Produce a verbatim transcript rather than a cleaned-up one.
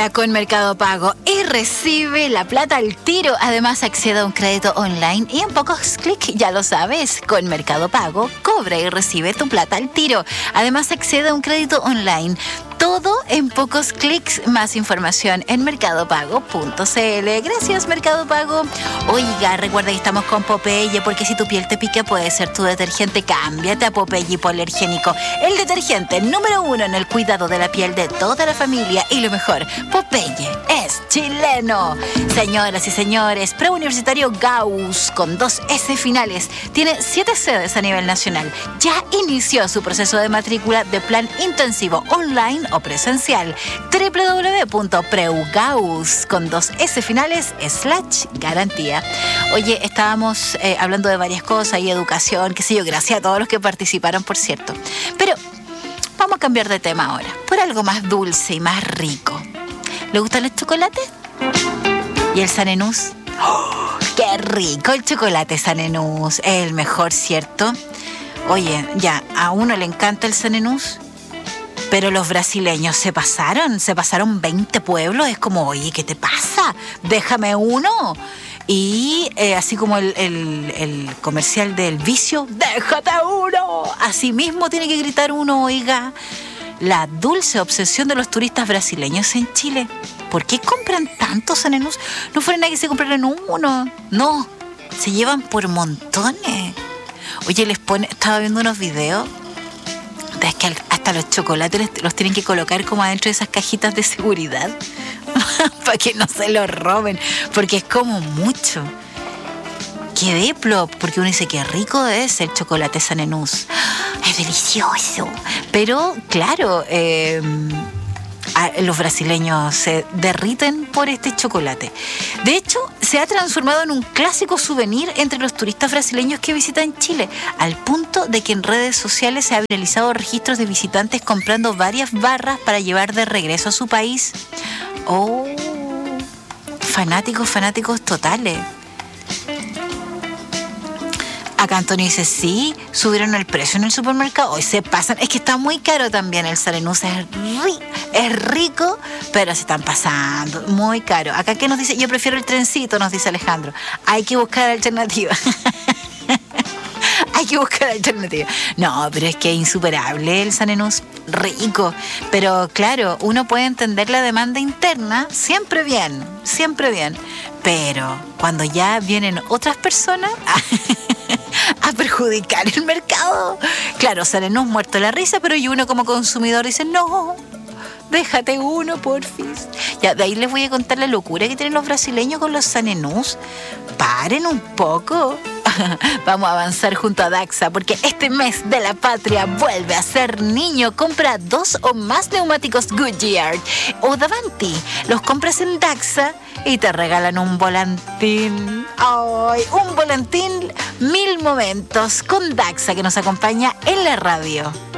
Compra con Mercado Pago y recibe la plata al tiro. Además, accede a un crédito online y en pocos clics, ya lo sabes, con Mercado Pago, cobra y recibe tu plata al tiro. Además, accede a un crédito online. Todo en pocos clics. Más información en mercado pago punto c l. Gracias, Mercado Pago. Oiga, recuerda que estamos con Popeye, porque si tu piel te pica puede ser tu detergente. Cámbiate a Popeye hipoalergénico, el detergente número uno en el cuidado de la piel de toda la familia. Y lo mejor, Popeye es chileno. Señoras y señores, Preuniversitario Gauss, con dos S finales, tiene siete sedes a nivel nacional. Ya inició su proceso de matrícula de plan intensivo online o presencial. doble u doble u doble u punto preugaus con dos S finales slash garantía. Oye, estábamos eh, hablando de varias cosas y educación, qué sé yo, gracias a todos los que participaron, por cierto. Pero vamos a cambiar de tema ahora, por algo más dulce y más rico. ¿Le gustan los chocolates? ¿Y el sanenús? ¡Oh, qué rico el chocolate sanenús! Es el mejor, ¿cierto? Oye, ya, a uno le encanta el sanenús, pero los brasileños se pasaron, se pasaron veinte pueblos. Es como, oye, ¿qué te pasa? Déjame uno. Y eh, así como el, el, el comercial del vicio, ¡déjate uno! Así mismo tiene que gritar uno, oiga. La dulce obsesión de los turistas brasileños en Chile. ¿Por qué compran tantos sanenús? No fuera nada que se compraran uno. No, se llevan por montones. Oye, les pone, estaba viendo unos videos. Es que hasta los chocolates los tienen que colocar como adentro de esas cajitas de seguridad para que no se los roben, porque es como mucho. Qué deplo, porque uno dice que rico es el chocolate sanenús. Es delicioso. Pero, claro, eh, los brasileños se derriten por este chocolate. De hecho, se ha transformado en un clásico souvenir entre los turistas brasileños que visitan Chile, al punto de que en redes sociales se han realizado registros de visitantes comprando varias barras para llevar de regreso a su país. Oh, fanáticos, fanáticos totales. Acá Antonio dice, sí, subieron el precio en el supermercado. Hoy se pasan. Es que está muy caro también el sanenús. Es, ri, es rico, pero se están pasando. Muy caro. Acá, ¿qué nos dice? Yo prefiero el trencito, nos dice Alejandro. Hay que buscar alternativas. Hay que buscar alternativas. No, pero es que es insuperable el sanenús. Rico. Pero claro, uno puede entender la demanda interna. Siempre bien, siempre bien. Pero cuando ya vienen otras personas a perjudicar el mercado, claro, sanenús muerto la risa, pero y uno como consumidor dice, no, déjate uno, porfis. Ya, de ahí les voy a contar la locura que tienen los brasileños con los sanenús. Paren un poco. Vamos a avanzar junto a Daxa, porque este mes de la patria vuelve a ser niño. Compra dos o más neumáticos Goodyear o Davanti. Los compras en Daxa y te regalan un volantín. ¡Ay! Un volantín, mil momentos con Daxa, que nos acompaña en la radio.